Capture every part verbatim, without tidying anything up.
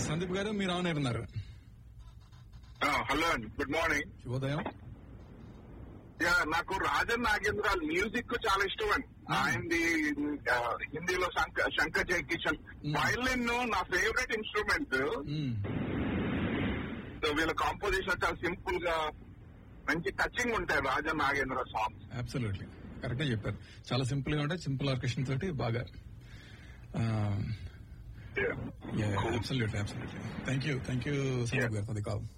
సందీప్ గారు మీరు on air ఉన్నారు. హలో అండి, గుడ్ మార్నింగ్. శుభోదయం. నాకు రాజన్ నాగేంద్ర మ్యూజిక్ చాలా ఇష్టం అండి. ఆయనది హిందీలో శంకర్ జయకిషన్ వయలిన్ నా ఫేవరెట్ ఇన్స్ట్రుమెంట్. వీళ్ళ కాంపోజిషన్ చాలా సింపుల్ గా మంచి టచింగ్ ఉంటాయి Rajan Nagendra songs. Absolutely correct గా చెప్పారు. చాలా సింపుల్ గా ఉంటాయి, సింపుల్ ఆర్కెస్ట్రా తోటి బాగా. Absolutely absolutely thank you thank you Sandeep గారు ఫర్ ది కాల్.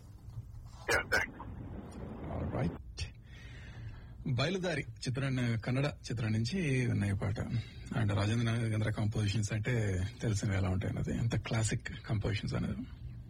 రైట్, బయలుదారి చిత్రం కన్నడ చిత్రం నుంచి ఉన్నాయి పాట. అండ్ రాజేంద్ర నాగేంద్ర కంపోజిషన్స్ అంటే తెలిసినవి ఎలా ఉంటాయి అన్నది, ఎంత క్లాసిక్ కంపోజిషన్స్ అనేది.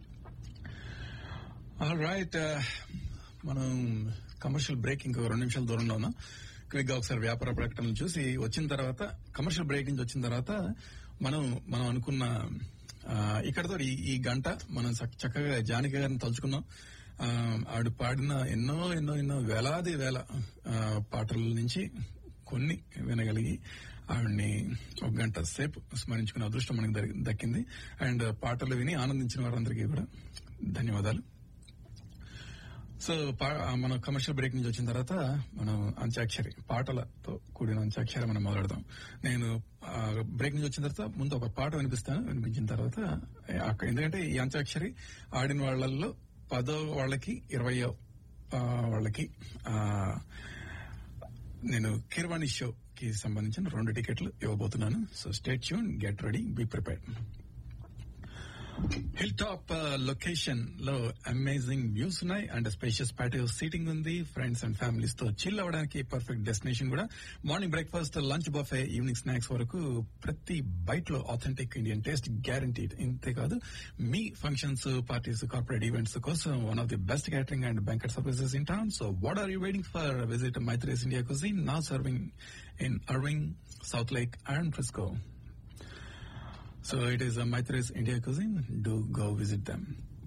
ఆల్ రైట్, మనం కమర్షియల్ బ్రేక్ ఇంకో రెండు నిమిషాల దూరంలో ఉన్నాం. క్విక్ గా ఒకసారి వ్యాపార ప్రకటనలు చూసి వచ్చిన తర్వాత, కమర్షియల్ బ్రేక్ నుంచి వచ్చిన తర్వాత మనం మనం అనుకున్న ఇక్కడతో ఈ గంట మనం చక్కగా జానకి గారిని తలుచుకున్నాం. ఆవిడ పాడిన ఎన్నో ఎన్నో ఎన్నో వేలాది వేల పాటల నుంచి కొన్ని వినగలిగి ఆవిడ్ని ఒక గంట సేపు స్మరించుకునే అదృష్టం మనకి దక్కింది. అండ్ పాటలు విని ఆనందించిన వారందరికీ కూడా ధన్యవాదాలు. సో మనం కమర్షియల్ బ్రేక్ నుంచి వచ్చిన తర్వాత మనం అంత్యాక్షరి పాటలతో కూడిన అంత్యాక్షరి మనం మొదలెడదాం. నేను బ్రేక్ నుంచి వచ్చిన తర్వాత ముందు ఒక పాట వినిపిస్తాను. వినిపించిన తర్వాత ఎందుకంటే ఈ అంత్యాక్షరి ఆడిన వాళ్లలో పదో వాళ్ళకి ఇరవయో వాళ్ళకి నేను కీర్వాణి షో కి సంబంధించిన రెండు టికెట్లు ఇవ్వబోతున్నాను. So stay tune, get ready, be prepared. Hill top location లో అమేజింగ్ వ్యూస్ ఉన్నాయి అండ్ స్పేషియస్ ప్యాటియో సీటింగ్ ఉంది. ఫ్రెండ్స్ అండ్ ఫ్యామిలీస్ తో చిల్ అవ్వడానికి పర్ఫెక్ట్ డెస్టినేషన్ కూడా. Morning breakfast, lunch buffet, evening snacks వరకు ప్రతి బైట్ లో ఆథెంటిక్ ఇండియన్ టేస్ట్ గ్యారంటీడ్. ఇంతేకాదు మీ functions, parties, corporate events కోసం one of the best catering and banquet services in town. So what are you waiting for? Visit Maitri's India cuisine, now serving in Irving, south lake and Frisco. So it is a Maitre's India Cuisine. Do go visit them.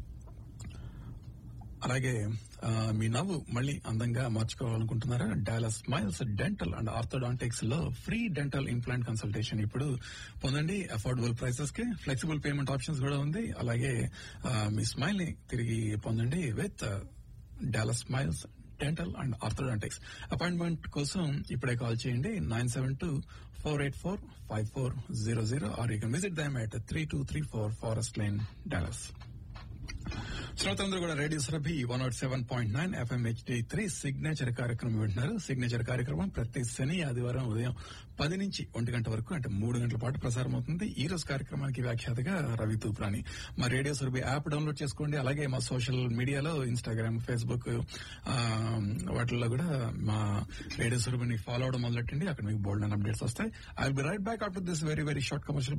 అలాగే మీ నవ్వు మళ్ళీ అందంగా మార్చుకోవాలనుకుంటున్నారా? Dallas smiles dental and orthodontics లో free dental implant consultation ఇప్పుడు పొందండి. Affordable prices కి flexible payment options కూడా ఉంది. అలాగే మీ స్మైల్ ని తిరిగి పొందండి with Dallas smiles dental and orthodontics. Appointment కోసం ఇప్పుడే కాల్ చేయండి nine seven two four eight four five four zero zero or you can visit them at three two three four forest lane, Dallas. శ్రోతలందరూ కూడా radio Surabhi one not seven point nine FM HD three signature కార్యక్రమం వింటున్నారు. Signature కార్యక్రమం ప్రతి శని, ఆదివారం ఉదయం పది నుంచి ఒంటి గంట వరకు అంటే మూడు గంటల పాటు ప్రసారం అవుతుంది. ఈ రోజు కార్యక్రమానికి వ్యాఖ్యాతగా రవి తూప్రాని. మా రేడియో సురభి యాప్ డౌన్లోడ్ చేసుకోండి. అలాగే మా సోషల్ మీడియాలో ఇన్స్టాగ్రామ్, ఫేస్బుక్ వాటిల్లో కూడా మా రేడియో సురభిని ఫాలో అవడం మొదలెట్టండి. అక్కడ మీకు బోల్డ్ అండ్ అప్డేట్స్ వస్తాయి. I will be right back after this very very short commercial.